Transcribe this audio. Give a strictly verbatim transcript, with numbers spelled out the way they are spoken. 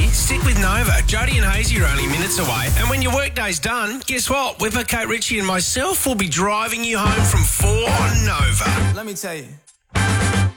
stick with Nova. Jody and Hazy are only minutes away. And when your workday's done, guess what? Whipper, Kate Ritchie and myself will be driving you home from four on Nova. Let me tell you.